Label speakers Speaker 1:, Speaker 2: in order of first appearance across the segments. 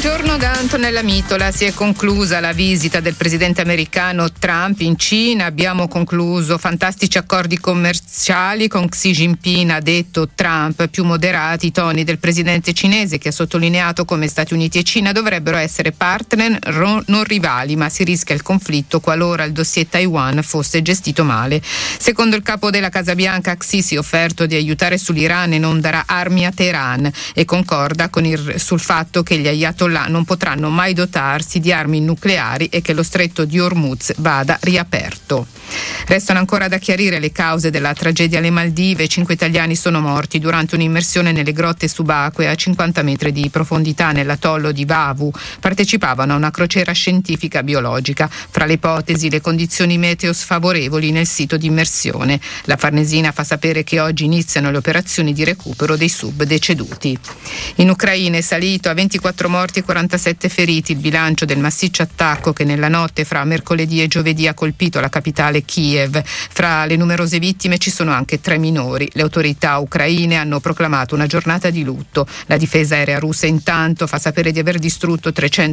Speaker 1: Buongiorno da Antonella Mitola. Si è conclusa la visita del presidente americano Trump in Cina. Abbiamo concluso fantastici accordi commerciali con Xi Jinping, ha detto Trump, più moderati i toni del presidente cinese, che ha sottolineato come Stati Uniti e Cina dovrebbero essere partner non rivali, ma si rischia il conflitto qualora il dossier Taiwan fosse gestito male. Secondo il capo della Casa Bianca, Xi si è offerto di aiutare sull'Iran e non darà armi a Teheran, e concorda sul fatto che gli ayatollah non potranno mai dotarsi di armi nucleari e che lo stretto di Hormuz vada riaperto. Restano ancora da chiarire le cause della tragedia alle Maldive. 5 italiani sono morti durante un'immersione nelle grotte subacquee a 50 metri di profondità nell'atollo di Vavu. Partecipavano a una crociera scientifica biologica. Fra le ipotesi, le condizioni meteo sfavorevoli nel sito di immersione. La Farnesina fa sapere che oggi iniziano le operazioni di recupero dei sub deceduti. In Ucraina è salito a 24 morti e 47 feriti il bilancio del massiccio attacco che nella notte fra mercoledì e giovedì ha colpito la capitale Kiev. Fra le numerose vittime ci sono anche 3 minori. Le autorità ucraine hanno proclamato una giornata di lutto. La difesa aerea russa intanto fa sapere di aver distrutto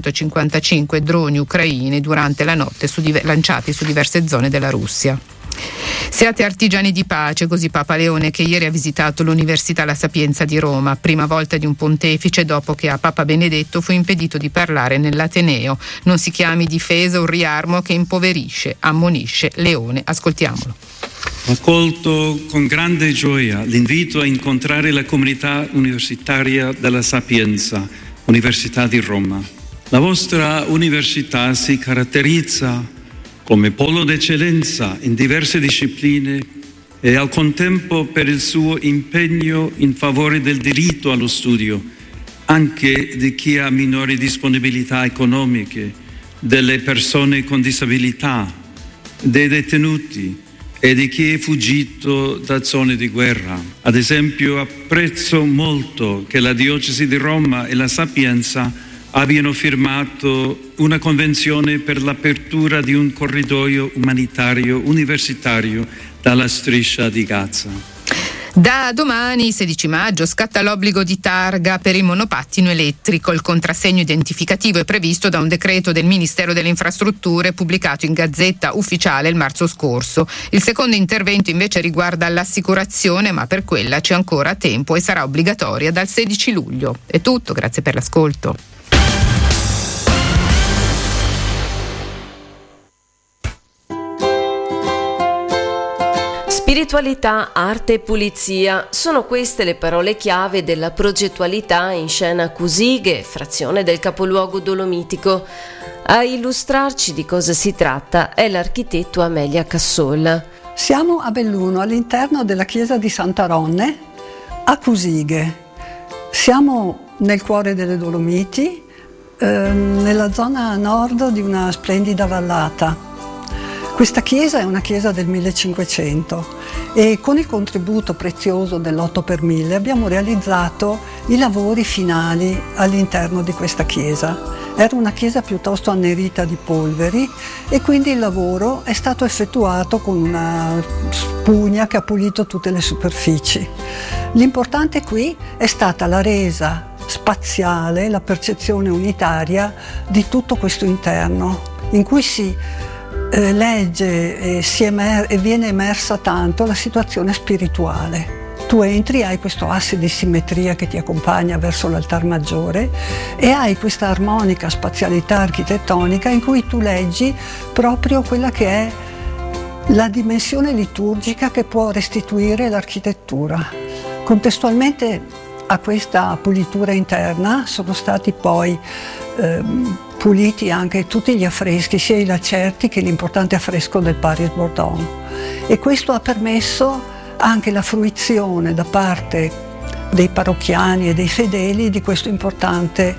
Speaker 1: 355 droni ucraini durante la notte lanciati su diverse zone della Russia. Siate artigiani di pace, così Papa Leone, che ieri ha visitato l'Università La Sapienza di Roma, prima volta di un pontefice dopo che a Papa Benedetto fu impedito di parlare nell'Ateneo. Non si chiami difesa un riarmo che impoverisce, ammonisce Leone. Ascoltiamolo.
Speaker 2: Ho accolto con grande gioia l'invito a incontrare la comunità universitaria della Sapienza, Università di Roma. La vostra università si caratterizza come polo d'eccellenza in diverse discipline e al contempo per il suo impegno in favore del diritto allo studio, anche di chi ha minori disponibilità economiche, delle persone con disabilità, dei detenuti e di chi è fuggito da zone di guerra. Ad esempio, apprezzo molto che la Diocesi di Roma e la Sapienza abbiano firmato una convenzione per l'apertura di un corridoio umanitario universitario dalla striscia di Gaza.
Speaker 1: Da domani, 16 maggio, scatta l'obbligo di targa per il monopattino elettrico. Il contrassegno identificativo è previsto da un decreto del Ministero delle Infrastrutture pubblicato in Gazzetta Ufficiale il marzo scorso. Il secondo intervento invece riguarda l'assicurazione, ma per quella c'è ancora tempo e sarà obbligatoria dal 16 luglio. È tutto, grazie per l'ascolto.
Speaker 3: Spiritualità, arte e pulizia sono queste le parole chiave della progettualità in scena Cusighe, frazione del capoluogo dolomitico. A illustrarci di cosa si tratta è l'architetto Amelia Cassolla.
Speaker 4: Siamo a Belluno, all'interno della chiesa di Santa Ronne, a Cusighe. Siamo nel cuore delle Dolomiti, nella zona nord di una splendida vallata. Questa chiesa è una chiesa del 1500 e con il contributo prezioso dell'8 per 1000 abbiamo realizzato i lavori finali all'interno di questa chiesa. Era una chiesa piuttosto annerita di polveri e quindi il lavoro è stato effettuato con una spugna che ha pulito tutte le superfici. L'importante qui è stata la resa spaziale, la percezione unitaria di tutto questo interno, in cui si legge e viene emersa tanto la situazione spirituale. Tu entri, hai questo asse di simmetria che ti accompagna verso l'altar maggiore e hai questa armonica spazialità architettonica in cui tu leggi proprio quella che è la dimensione liturgica che può restituire l'architettura. Contestualmente a questa pulitura interna sono stati poi puliti anche tutti gli affreschi, sia i lacerti che l'importante affresco del Paris Bordon, e questo ha permesso anche la fruizione da parte dei parrocchiani e dei fedeli di questa importante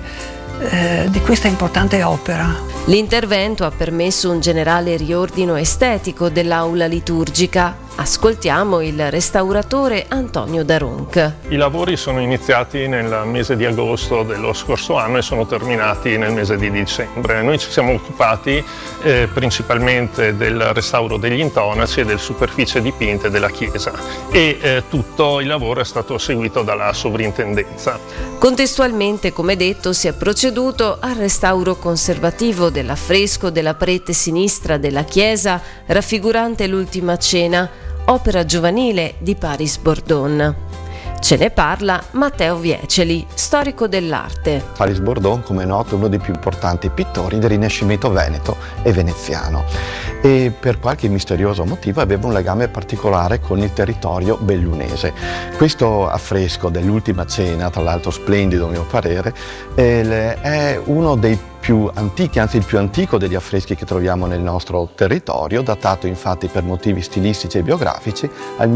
Speaker 4: opera.
Speaker 3: L'intervento ha permesso un generale riordino estetico dell'aula liturgica, Ascoltiamo il restauratore Antonio Daronc.
Speaker 5: I lavori sono iniziati nel mese di agosto dello scorso anno e sono terminati nel mese di dicembre. Noi ci siamo occupati principalmente del restauro degli intonaci e delle superfici dipinte della chiesa e tutto il lavoro è stato seguito dalla sovrintendenza.
Speaker 3: Contestualmente, come detto, si è proceduto al restauro conservativo dell'affresco della parete sinistra della chiesa raffigurante l'Ultima Cena, opera giovanile di Paris Bordon. Ce ne parla Matteo Vieceli, storico dell'arte.
Speaker 6: Paris Bordon, come è noto, è uno dei più importanti pittori del Rinascimento veneto e veneziano e per qualche misterioso motivo aveva un legame particolare con il territorio bellunese. Questo affresco dell'Ultima Cena, tra l'altro splendido a mio parere, è uno dei più antichi, anzi il più antico degli affreschi che troviamo nel nostro territorio, datato infatti per motivi stilistici e biografici al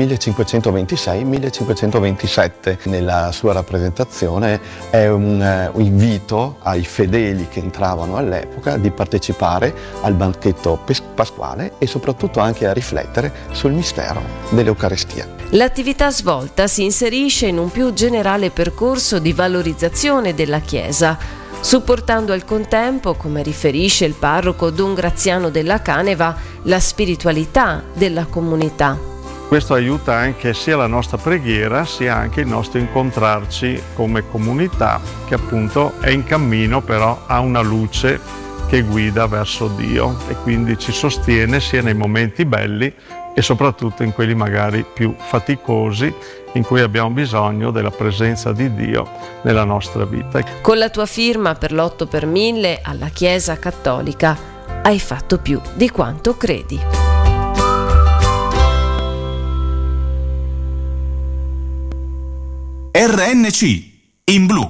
Speaker 6: 1526-1527. Nella sua rappresentazione è un invito ai fedeli che entravano all'epoca di partecipare al banchetto pasquale e soprattutto anche a riflettere sul mistero dell'Eucaristia.
Speaker 3: L'attività svolta si inserisce in un più generale percorso di valorizzazione della Chiesa, supportando al contempo, come riferisce il parroco Don Graziano della Caneva, la spiritualità della comunità.
Speaker 7: Questo aiuta anche sia la nostra preghiera sia anche il nostro incontrarci come comunità, che appunto è in cammino, però ha una luce che guida verso Dio e quindi ci sostiene sia nei momenti belli e soprattutto in quelli magari più faticosi, in cui abbiamo bisogno della presenza di Dio nella nostra vita.
Speaker 3: Con la tua firma per l'8 per 1000 alla Chiesa Cattolica hai fatto più di quanto credi.
Speaker 8: RNC in blu.